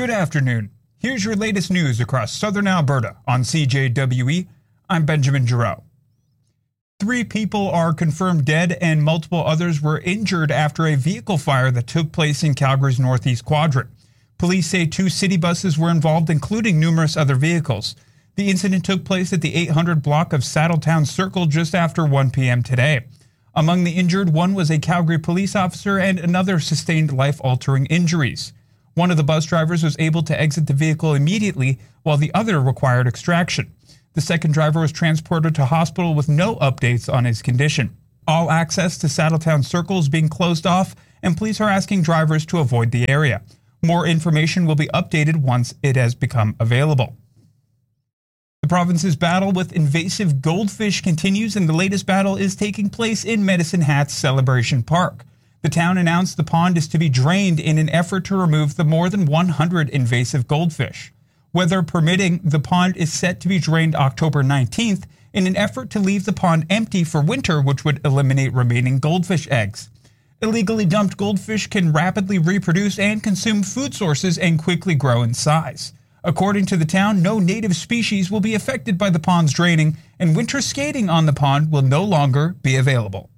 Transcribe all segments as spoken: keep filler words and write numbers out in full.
Good afternoon. Here's your latest news across southern Alberta on C J W E. I'm Benjamin Giroux. Three people are confirmed dead and multiple others were injured after a vehicle fire that took place in Calgary's northeast quadrant. Police say two city buses were involved, including numerous other vehicles. The incident took place at the eight hundred block of Saddletown Circle just after one p.m. today. Among the injured, one was a Calgary police officer and another sustained life-altering injuries. One of the bus drivers was able to exit the vehicle immediately, while the other required extraction. The second driver was transported to hospital with no updates on his condition. All access to Saddletown Circle is being closed off, and police are asking drivers to avoid the area. More information will be updated once it has become available. The province's battle with invasive goldfish continues, and the latest battle is taking place in Medicine Hat's Celebration Park. The town announced the pond is to be drained in an effort to remove the more than one hundred invasive goldfish. Weather permitting, the pond is set to be drained October nineteenth in an effort to leave the pond empty for winter, which would eliminate remaining goldfish eggs. Illegally dumped goldfish can rapidly reproduce and consume food sources and quickly grow in size. According to the town, no native species will be affected by the pond's draining, and winter skating on the pond will no longer be available.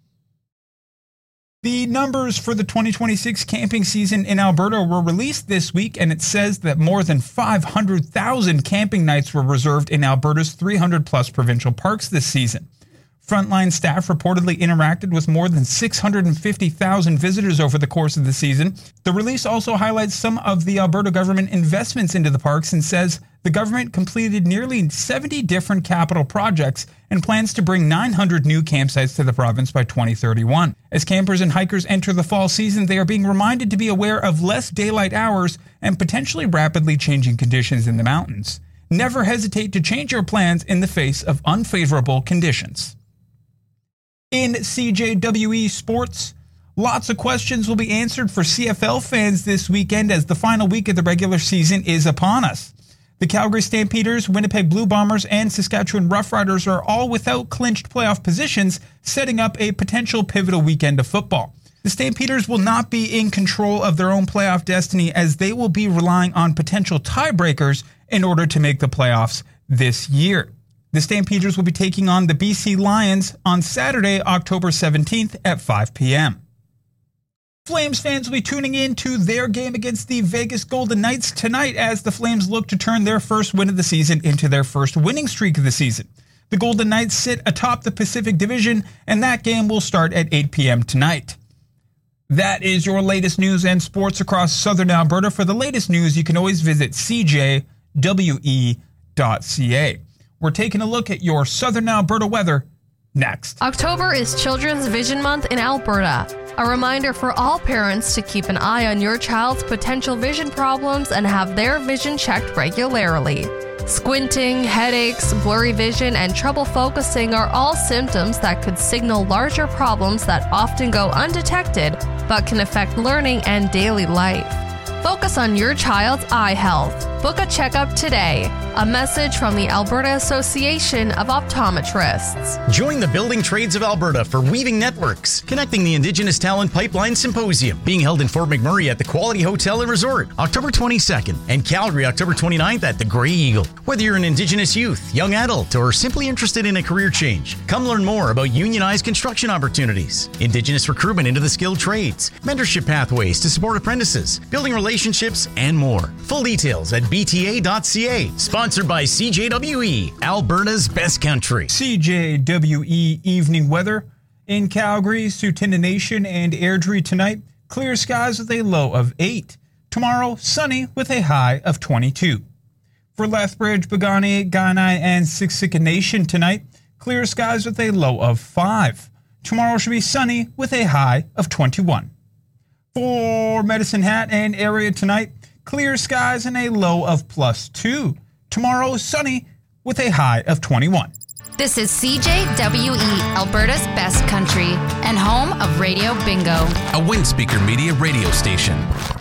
The numbers for the twenty twenty-six camping season in Alberta were released this week, and it says that more than five hundred thousand camping nights were reserved in Alberta's three hundred plus provincial parks this season. Frontline staff reportedly interacted with more than six hundred fifty thousand visitors over the course of the season. The release also highlights some of the Alberta government investments into the parks and says the government completed nearly seventy different capital projects and plans to bring nine hundred new campsites to the province by twenty thirty-one. As campers and hikers enter the fall season, they are being reminded to be aware of less daylight hours and potentially rapidly changing conditions in the mountains. Never hesitate to change your plans in the face of unfavorable conditions. In C J W E sports, lots of questions will be answered for C F L fans this weekend as the final week of the regular season is upon us. The Calgary Stampeders, Winnipeg Blue Bombers, and Saskatchewan Roughriders are all without clinched playoff positions, setting up a potential pivotal weekend of football. The Stampeders will not be in control of their own playoff destiny as they will be relying on potential tiebreakers in order to make the playoffs this year. The Stampeders will be taking on the B C Lions on Saturday, October seventeenth at five p.m. Flames fans will be tuning in to their game against the Vegas Golden Knights tonight as the Flames look to turn their first win of the season into their first winning streak of the season. The Golden Knights sit atop the Pacific Division, and that game will start at eight p.m. tonight. That is your latest news and sports across southern Alberta. For the latest news, you can always visit c j w e dot c a. We're taking a look at your southern Alberta weather next. October is Children's Vision Month in Alberta. A reminder for all parents to keep an eye on your child's potential vision problems and have their vision checked regularly. Squinting, headaches, blurry vision, and trouble focusing are all symptoms that could signal larger problems that often go undetected but can affect learning and daily life. Focus on your child's eye health. Book a checkup today. A message from the Alberta Association of Optometrists. Join the Building Trades of Alberta for Weaving Networks, connecting the Indigenous Talent Pipeline Symposium, being held in Fort McMurray at the Quality Hotel and Resort, October twenty-second, and Calgary, October twenty-ninth at the Grey Eagle. Whether you're an Indigenous youth, young adult, or simply interested in a career change, come learn more about unionized construction opportunities, Indigenous recruitment into the skilled trades, mentorship pathways to support apprentices, building relationships, and more. Full details at b t a dot c a. Sponsored by C J W E, Alberta's best country. C J W E evening weather. In Calgary, Tsuut'ina Nation, and Airdrie tonight, clear skies with a low of eight. Tomorrow, sunny with a high of twenty-two. For Lethbridge, Bogani, Kainai, and Siksika Nation tonight, clear skies with a low of five. Tomorrow should be sunny with a high of twenty-one. For Medicine Hat and area tonight, clear skies and a low of plus two. Tomorrow, sunny with a high of twenty-one. This is C J W E, Alberta's best country, and home of Radio Bingo, a Windspeaker Media radio station.